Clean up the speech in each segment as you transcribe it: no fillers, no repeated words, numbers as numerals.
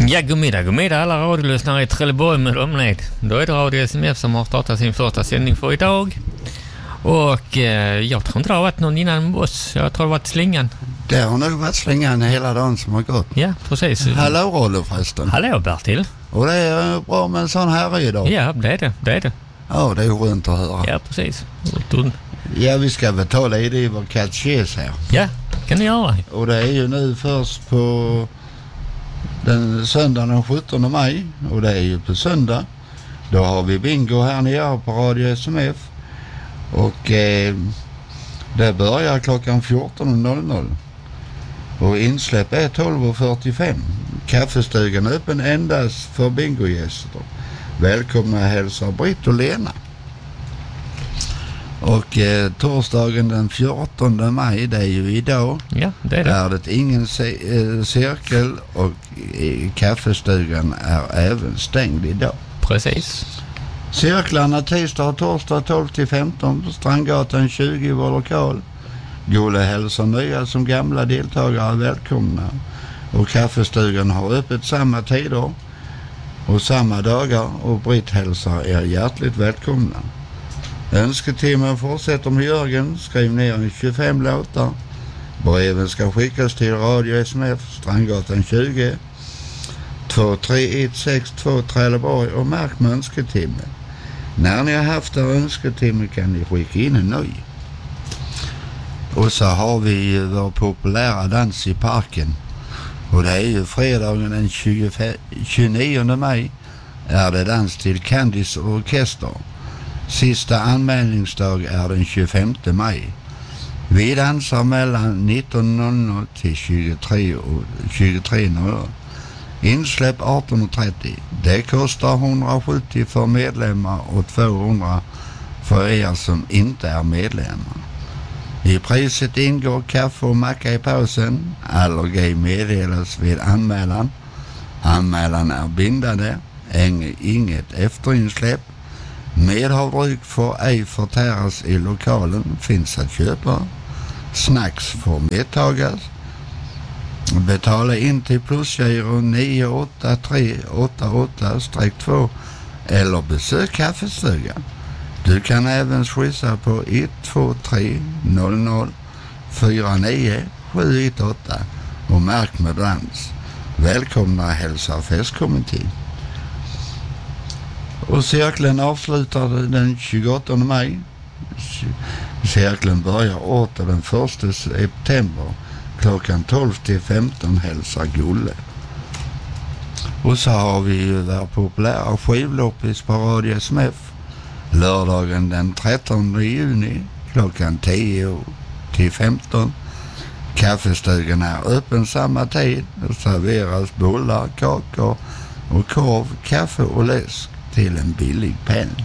Ja, god middag alla radiolyssnare i Trelleborg med omnejd. Då är det Radio SMF som har startat sin första sändning för idag. Och jag tror inte det har varit någon innan oss. Jag tror det har varit Slingan. Det har nog varit Slingan hela dagen som har gått. Ja, precis. Hallå Rollo förresten. Hallå Bertil. Och det är bra med en sån här idag. Ja, det är det. Ja, det är skönt att höra. Ja, precis. Ja, vi ska väl ta lite i vår katekes här. Ja, kan ni göra. Och det är ju nu först på den söndagen den 17 maj. Och det är ju på söndag. Då har vi bingo här nere på Radio SMF. Och det börjar klockan 14.00. Och insläpp är 12.45. Kaffestugan är öppen endast för bingogäster. Välkomna hälsar Britt och Lena. Och torsdagen den 14 maj, det är ju idag. Ja, det är det. Är det ingen cirkel och kaffestugan är även stängd idag. Precis. Cirklarna tisdag och torsdag 12-15 på Strandgatan 20 i vår lokal. Gole hälsar nya som gamla deltagare välkomna. Och kaffestugan har öppet samma tider och samma dagar och Britt hälsar er hjärtligt välkomna. Önsketimmen fortsätter med Jörgen. Skriv ner 25 låtar. Breven ska skickas till Radio SMF Strandgatan 20 23162 Trelleborg och märk med önsketimme. När ni har haft er önsketimme kan ni skicka in en ny. Och så har vi vår populära dans i parken. Och det är ju fredagen den 29 maj är det dans till Candys orkester. Sista anmälningsdag är den 25 maj. Vi dansar mellan 19.00 till 23.00. Insläpp 18.30. Det kostar 170 för medlemmar och 200 för er som inte är medlemmar. I priset ingår kaffe och macka i pausen. Allergi meddelas vid anmälan. Anmälan är bindande. Inget efterinsläpp. Medhavdryck får ej förtäras i lokalen. Finns att köpa. Snacks får medtagas. Betala in till plusgiro 98388-2 eller besök kaffestugan. Du kan även swissa på 123 00 49 718 och märk med dans. Välkomna hälsar festkommittén. Och cirkeln avslutar den 28 maj. Cirkeln börjar åter den 1 september klockan 12-15 hälsar Gulle. Och så har vi ju vår populära skivloppis på Radio SMF. Lördagen den 13 juni klockan 10-15. Kaffestugan är öppen samma tid och serveras bullar, kakor och korv, kaffe och läsk till en billig penning.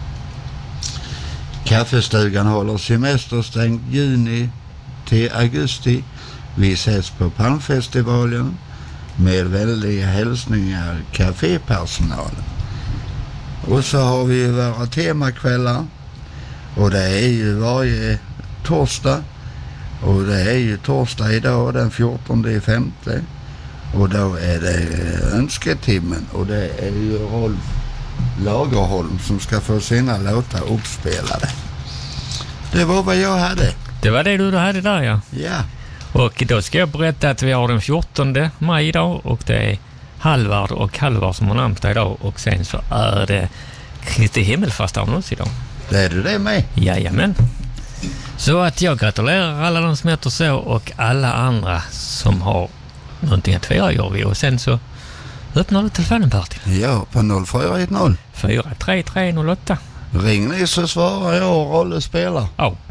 Kaffestugan håller semesterstängt juni till augusti. Vi ses på Palmfestivalen med väldiga hälsningar kafépersonalen. Och så har vi våra temakvällar och det är ju varje torsdag och det är ju torsdag idag den 14/5 och då är det önsketimmen och det är ju Rolf Lagerholm som ska få sina låtar uppspelade. Det var vad jag hade. Det var det du hade där, ja. Ja. Och då ska jag berätta att vi har den 14 maj idag och det är Halvard och Halvard som har namnsdag idag och sen så är det Kristi himmelfärdsdag idag. Det är det med? Jajamän. Så att jag gratulerar alla de som heter så och alla andra som har någonting att fira gör vi. Och sen så öppnar du telefonen, Bertil. Ja, på 0410 43308. Ring ni så svarar jag och Rolle spelar. Ja.